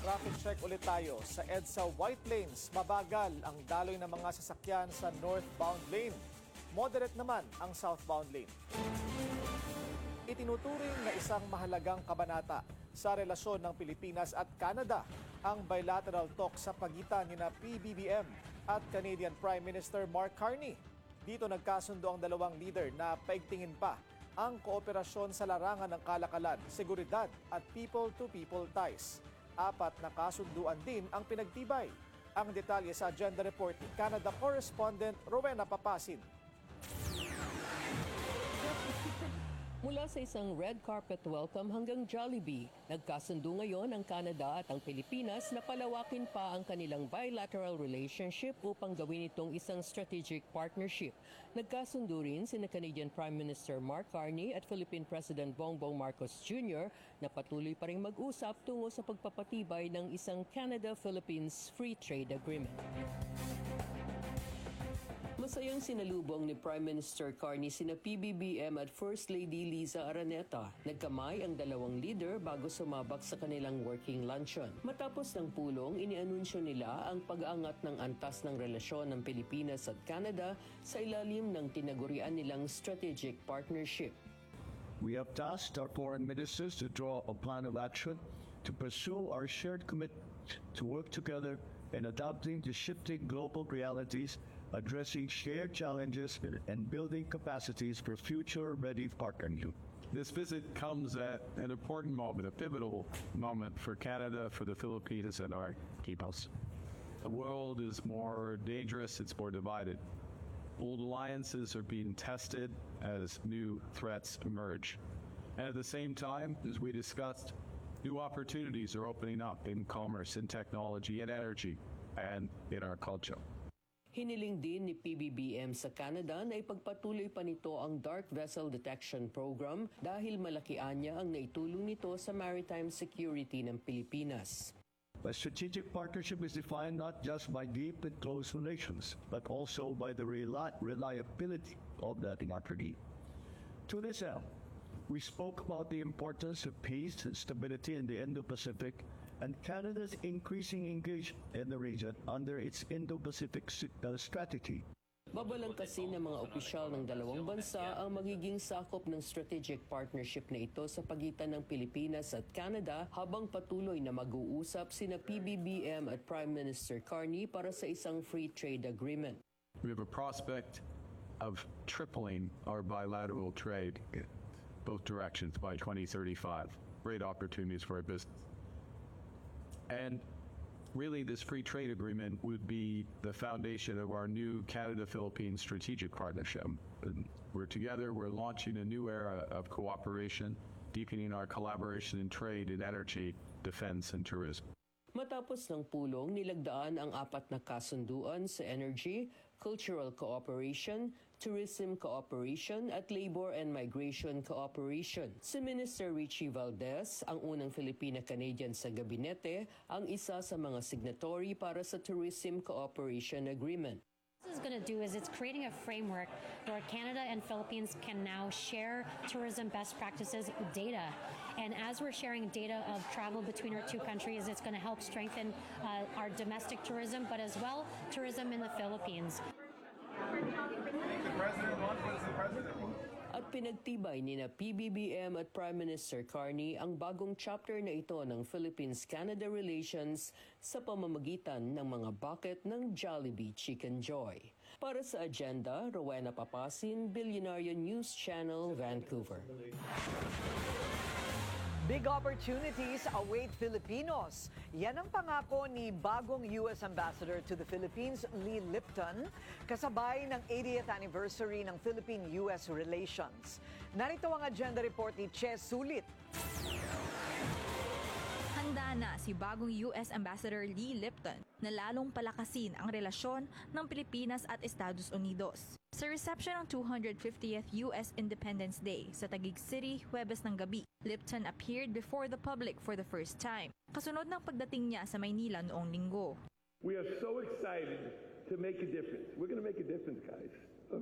Traffic check ulit tayo. Sa EDSA White Lanes, mabagal ang daloy ng mga sasakyan sa northbound lane. Moderate naman ang southbound lane. Itinuturing na isang mahalagang kabanata sa relasyon ng Pilipinas at Canada ang bilateral talk sa pagitan ni PBBM at Canadian Prime Minister Mark Carney. Dito nagkasundo ang dalawang leader na paigtingin pa ang kooperasyon sa larangan ng kalakalan, seguridad at people-to-people ties. 4 na kasunduan din ang pinagtibay. Ang detalye sa agenda report ni Canada correspondent Rowena Papasin. Mula sa isang red carpet welcome hanggang Jollibee, nagkasundo ngayon ang Canada at ang Pilipinas na palawakin pa ang kanilang bilateral relationship upang gawin itong isang strategic partnership. Nagkasundo rin sina Canadian Prime Minister Mark Carney at Philippine President Bongbong Marcos Jr. na patuloy pa rin mag-usap tungo sa pagpapatibay ng isang Canada-Philippines Free Trade Agreement. Masayang sinalubong ni Prime Minister Carney sina PBBM at First Lady Liza Araneta. Nagkamay ang dalawang leader bago sumabak sa kanilang working luncheon. Matapos ng pulong, inianunsyo nila ang pag-aangat ng antas ng relasyon ng Pilipinas at Canada sa ilalim ng tinagurian nilang strategic partnership. We have tasked our foreign ministers to draw a plan of action to pursue our shared commitment to work together in adapting to shifting global realities, addressing shared challenges, and building capacities for future-ready partnership. This visit comes at an important moment, a pivotal moment for Canada, for the Philippines, and our peoples. The world is more dangerous, it's more divided. Old alliances are being tested as new threats emerge. And at the same time, as we discussed, new opportunities are opening up in commerce, in technology, in energy, and in our culture. Hiniling din ni PBBM sa Canada na ipagpatuloy pa nito ang Dark Vessel Detection Program dahil malakian niya ang naitulong nito sa maritime security ng Pilipinas. A strategic partnership is defined not just by deep and close relations, but also by the reliability of that partnership. To this end, we spoke about the importance of peace and stability in the Indo-Pacific and Canada's increasing engagement in the region under its Indo-Pacific strategy. Babalangkasin ng mga opisyal ng dalawang bansa ang magiging sakop ng strategic partnership na ito sa pagitan ng Pilipinas at Canada habang patuloy na mag-uusap sina PBBM at Prime Minister Carney para sa isang free trade agreement. We have a prospect of tripling our bilateral trade in both directions by 2035. Great opportunities for our business. And really, this free trade agreement would be the foundation of our new Canada-Philippines strategic partnership. We're together, we're launching a new era of cooperation, deepening our collaboration in trade, in energy, defense, and tourism. Matapos ng pulong, nilagdaan ang 4 na kasunduan sa energy, cultural cooperation, tourism cooperation at labor and migration cooperation. Si Minister Richie Valdez, ang unang Filipina-Canadian sa gabinete, ang isa sa mga signatory para sa Tourism Cooperation Agreement. This is going to do is it's creating a framework where Canada and Philippines can now share tourism best practices data. And as we're sharing data of travel between our two countries, it's going to help strengthen our domestic tourism, but as well tourism in the Philippines. At pinagtibay ni na PBBM at Prime Minister Carney ang bagong chapter na ito ng Philippines-Canada relations sa pamamagitan ng mga bucket ng Jollibee Chicken Joy. Para sa agenda, Rowena Papasin, Billionaire News Channel, Vancouver. Big opportunities await Filipinos. Yan ang pangako ni bagong U.S. Ambassador to the Philippines, Lee Lipton, kasabay ng 80th anniversary ng Philippine-U.S. relations. Narito ang agenda report ni Che Sulit. Handa na si bagong U.S. Ambassador Lee Lipton na lalong palakasin ang relasyon ng Pilipinas at Estados Unidos. Sa reception ng 250th U.S. Independence Day sa Taguig City, Huwebes ng gabi, Lipton appeared before the public for the first time, kasunod ng pagdating niya sa Maynila noong linggo. We are so excited to make a difference. We're going to make a difference, guys.